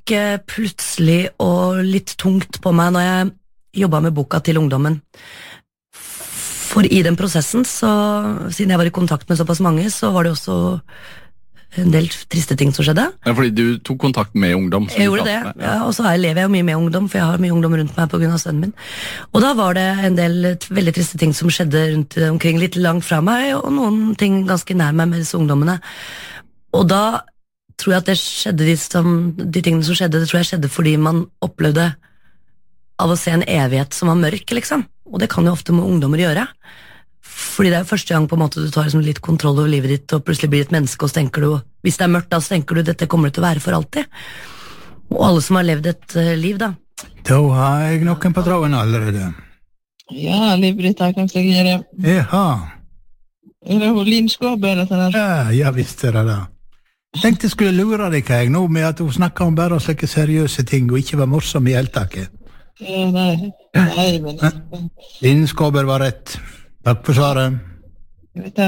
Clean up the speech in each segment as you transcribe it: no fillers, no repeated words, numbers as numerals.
nok plutselig og litt tungt på meg når jeg jobbet med boka til ungdommen. For i den prosessen, så, siden jeg var i kontakt med såpass mange, så var det også en del triste ting som skjedde. Ja, fordi du tok kontakt med ungdom. Jeg gjorde det, ja, og så lever jeg jo mye med ungdom, for jeg har mye ungdom rundt meg på grunn av sønnen min. Og da var det en del veldig triste ting som skjedde rundt omkring, litt langt fra meg, og noen ting ganske nær meg med disse ungdommene. Og da tror jeg at det skjedde de tingene som skjedde, det tror jeg skjedde fordi man opplevde av å se en evighet som var mørk, liksom. Og det kan jo ofte med ungdommer gjøre. Fordi det er jo første gang på en måte du tar liksom litt kontroll over livet ditt, og plutselig blir et menneske, og så tenker du, hvis det er mørkt da, så tenker du, dette kommer det til å være for alltid. Og alle som har levd et liv da. Da har jeg noen på tråden allerede. Ja, Liv-Britt, her kan jeg gjøre. Jaha. Er det hun Linn Skåber, dette der? Ja, visst er det da. Jeg tenkte jeg skulle lure deg her nå med at hun snakket om bare slike seriøse ting, og ikke var morsom i heltaket. Ja, nei, men... Linn Skåber var rett. Takk for svaret. Ja.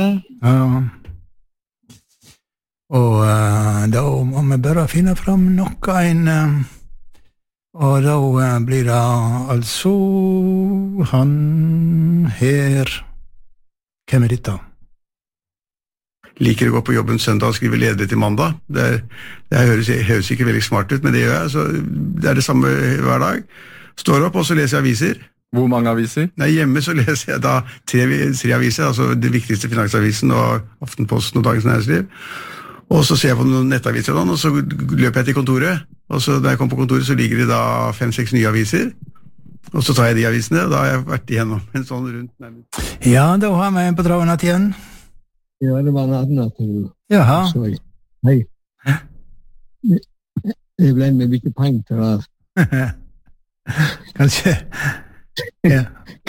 Og da må vi bare finne fram noe og da blir det altså han her. Hvem er dette? Liker å gå på jobben søndag og skrive ledere til mandag. Det høres ikke veldig smart ut, men det gjør jeg. Så det er det samme hver dag. Står opp, og så leser jeg aviser. Hvor mange aviser? Nei, hjemme så leser jeg da tre aviser, altså det viktigste Finansavisen og Aftenposten og Dagens Næringsliv. Og så ser jeg på noen nettaviser, og så løper jeg til kontoret. Og så når jeg kommer på kontoret, så ligger det da 5-6 nye aviser. Og så tar jeg de avisene, og da har jeg vært igjennom en sånn rundt nærmest. Ja, da har vi en på tråden igjen. Ja, det var en annen. Jaha. Hei. Det ble med mye penger til det. Kanskje... Ja.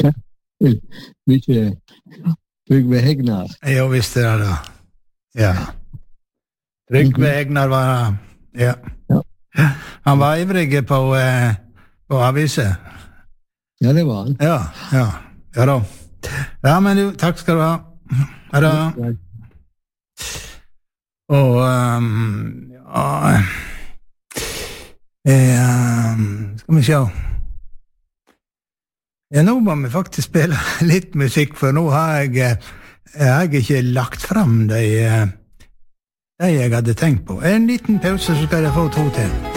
Mye Trygve Hegnar. Ja, visst er det da. Ja. Trygve Hegnar var... Ja. Han var ivrig på aviser. Ja, det var han. Ja da. Ja, men du, takk skal du ha. Ha det. Og, skal vi se. Ja, nå må vi faktisk spille litt musikk, for nå har jeg ikke lagt fram det jeg hadde tenkt på. En liten pause, så skal jeg få 2 til.